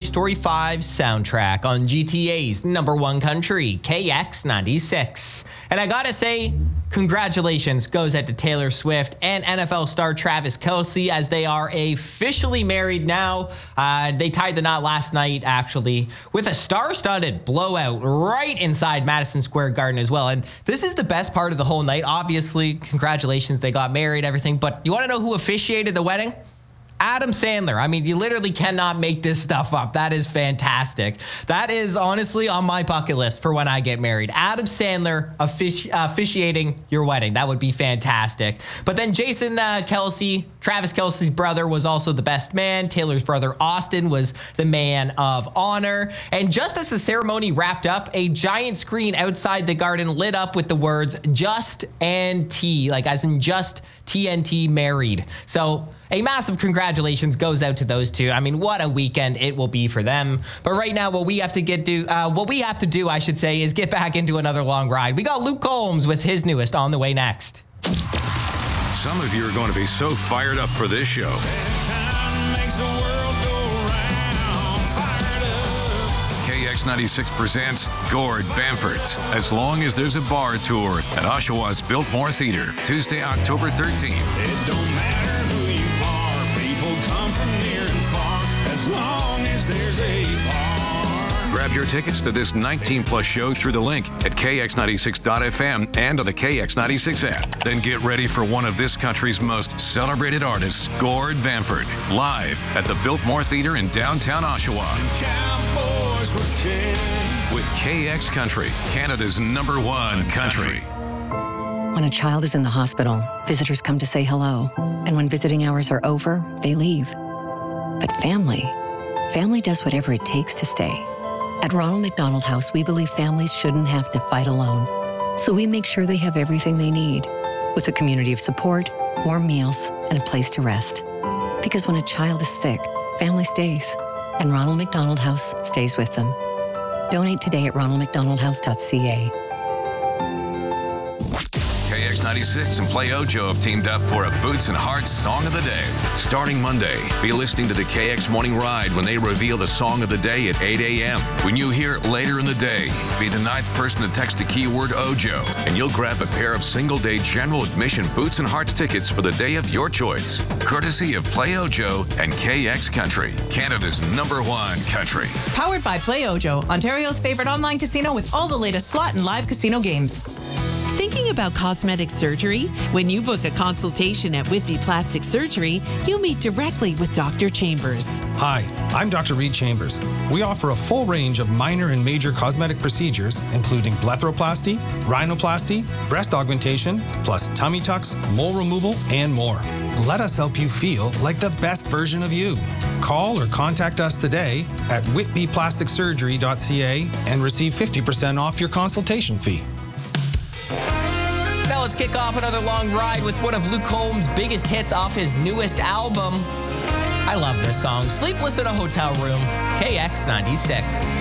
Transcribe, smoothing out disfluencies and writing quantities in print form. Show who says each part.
Speaker 1: Story 5 soundtrack on GTA's number one country, KX96. And I gotta say, congratulations goes out to Taylor Swift and NFL star Travis Kelce as they are officially married now. They tied the knot last night, actually, with a star-studded blowout right inside Madison Square Garden as well. And this is the best part of the whole night. Obviously, congratulations, they got married, everything. But you want to know who officiated the wedding? Adam Sandler. I mean, you literally cannot make this stuff up. That is fantastic. That is honestly on my bucket list for when I get married. Adam Sandler officiating your wedding. That would be fantastic. But then Jason Kelce, Travis Kelce's brother, was also the best man. Taylor's brother, Austin, was the man of honor. And just as the ceremony wrapped up, a giant screen outside the garden lit up with the words "Just and T," like as in just TNT married. So a massive congratulations goes out to those two. I mean, what a weekend it will be for them. But right now, what we have to do, I should say, is get back into another long ride. We got Luke Combs with his newest on the way next.
Speaker 2: Some of you are going to be so fired up for this show. KX96 presents Gord Bamford's As Long as There's a Bar Tour at Oshawa's Biltmore Theatre, Tuesday, October 13th.
Speaker 3: It don't matter who you are, people come from near and far, as long as there's a bar.
Speaker 2: Grab your tickets to this 19-plus show through the link at kx96.fm and on the KX96 app. Then get ready for one of this country's most celebrated artists, Gord Bamford, live at the Biltmore Theatre in downtown Oshawa.
Speaker 3: Cowboys were kings.
Speaker 2: With KX Country, Canada's number one country.
Speaker 4: When a child is in the hospital, visitors come to say hello. And when visiting hours are over, they leave. But family does whatever it takes to stay. At Ronald McDonald House, we believe families shouldn't have to fight alone. So we make sure they have everything they need, with a community of support, warm meals, and a place to rest. Because when a child is sick, family stays. And Ronald McDonald House stays with them. Donate today at ronaldmcdonaldhouse.ca.
Speaker 2: KX96 and Play Ojo have teamed up for a Boots and Hearts Song of the Day. Starting Monday, be listening to the KX Morning Ride when they reveal the Song of the Day at 8 a.m. When you hear it later in the day, be the 9th person to text the keyword Ojo, and you'll grab a pair of single-day general admission Boots and Hearts tickets for the day of your choice. Courtesy of Play Ojo and KX Country, Canada's number one country.
Speaker 5: Powered by Play Ojo, Ontario's favorite online casino with all the latest slot and live casino games.
Speaker 6: Thinking about cosmetic surgery? When you book a consultation at Whitby Plastic Surgery, you meet directly with Dr. Chambers.
Speaker 7: Hi, I'm Dr. Reed Chambers. We offer a full range of minor and major cosmetic procedures, including blepharoplasty, rhinoplasty, breast augmentation, plus tummy tucks, mole removal, and more. Let us help you feel like the best version of you. Call or contact us today at whitbyplasticsurgery.ca and receive 50% off your consultation fee.
Speaker 1: Now let's kick off another long ride with one of Luke Combs' biggest hits off his newest album. I love this song, Sleepless in a Hotel Room, KX96.